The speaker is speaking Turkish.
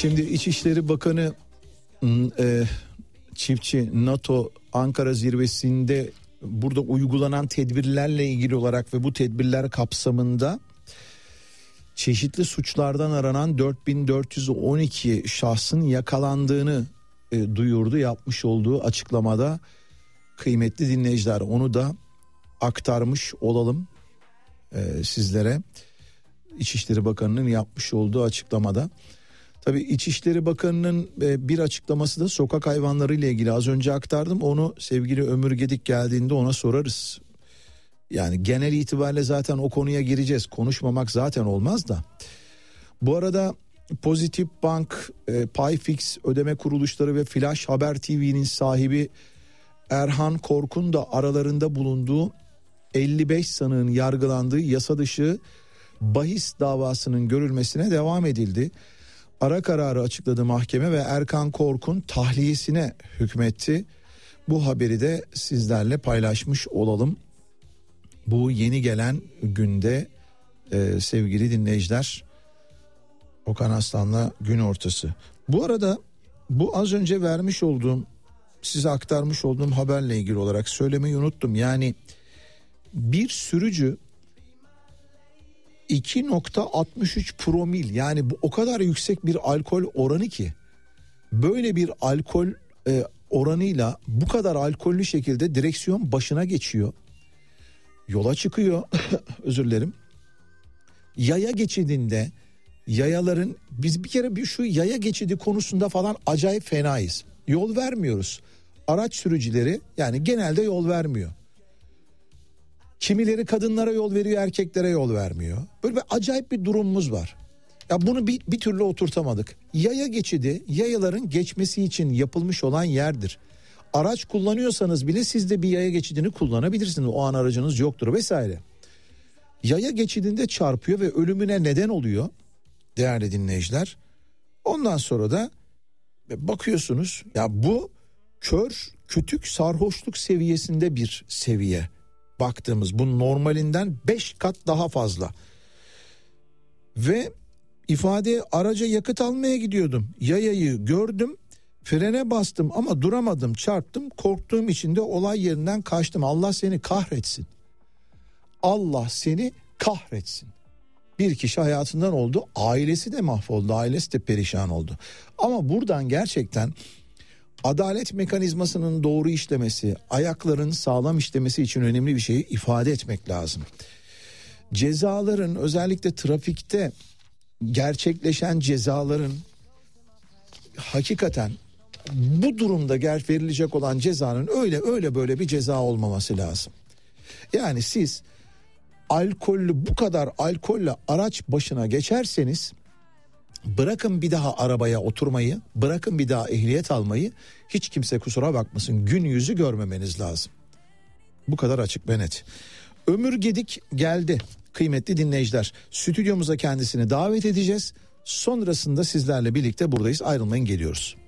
Şimdi İçişleri Bakanı Çiftçi NATO Ankara zirvesinde burada uygulanan tedbirlerle ilgili olarak ve bu tedbirler kapsamında çeşitli suçlardan aranan 4412 şahsın yakalandığını duyurdu, yapmış olduğu açıklamada. Kıymetli dinleyiciler, onu da aktarmış olalım sizlere. İçişleri Bakanı'nın yapmış olduğu açıklamada. Tabii İçişleri Bakanı'nın bir açıklaması da sokak hayvanları ile ilgili, az önce aktardım. Onu sevgili Ömür Gedik geldiğinde ona sorarız. Yani genel itibariyle zaten o konuya gireceğiz. Konuşmamak zaten olmaz da. Bu arada Pozitif Bank, Payfix ödeme kuruluşları ve Flash Haber TV'nin sahibi Erhan Kork'un da aralarında bulunduğu 55 sanığın yargılandığı yasa dışı bahis davasının görülmesine devam edildi. Ara kararı açıkladı mahkeme ve Erkan Kork'un tahliyesine hükmetti. Bu haberi de sizlerle paylaşmış olalım. Bu yeni gelen günde sevgili dinleyiciler, Okan Aslan'la gün ortası. Bu arada bu az önce vermiş olduğum, size aktarmış olduğum haberle ilgili olarak söylemeyi unuttum. Yani bir sürücü 2.63 promil, yani bu o kadar yüksek bir alkol oranı ki, böyle bir alkol oranıyla bu kadar alkollü şekilde direksiyon başına geçiyor. Yola çıkıyor özür dilerim. Yaya geçidinde, yayaların, biz bir kere şu yaya geçidi konusunda falan acayip fenayız. Yol vermiyoruz. Araç sürücüleri yani genelde yol vermiyor. Kimileri kadınlara yol veriyor, erkeklere yol vermiyor. Böyle bir acayip bir durumumuz var. Ya bunu bir türlü oturtamadık. Yaya geçidi yayaların geçmesi için yapılmış olan yerdir. Araç kullanıyorsanız bile siz de bir yaya geçidini kullanabilirsiniz. O an aracınız yoktur vesaire. Yaya geçidinde çarpıyor ve ölümüne neden oluyor değerli dinleyiciler. Ondan sonra da bakıyorsunuz ya, bu kör kütük sarhoşluk seviyesinde bir seviye. Baktığımız bu normalinden 5 kat daha fazla. Ve ifade, araca yakıt almaya gidiyordum. Yayayı gördüm, frene bastım ama duramadım, çarptım. Korktuğum için de olay yerinden kaçtım. Allah seni kahretsin. Allah seni kahretsin. Bir kişi hayatından oldu, ailesi de mahvoldu, ailesi de perişan oldu. Ama buradan gerçekten adalet mekanizmasının doğru işlemesi, ayakların sağlam işlemesi için önemli bir şeyi ifade etmek lazım. Cezaların, özellikle trafikte gerçekleşen cezaların hakikaten bu durumda verilecek olan cezanın öyle böyle bir ceza olmaması lazım. Yani siz bu kadar alkolle araç başına geçerseniz, bırakın bir daha arabaya oturmayı, bırakın bir daha ehliyet almayı, hiç kimse kusura bakmasın, gün yüzü görmemeniz lazım. Bu kadar açık ve net. Ömür Gedik geldi kıymetli dinleyiciler. Stüdyomuza kendisini davet edeceğiz. Sonrasında sizlerle birlikte buradayız. Ayrılmayın, geliyoruz.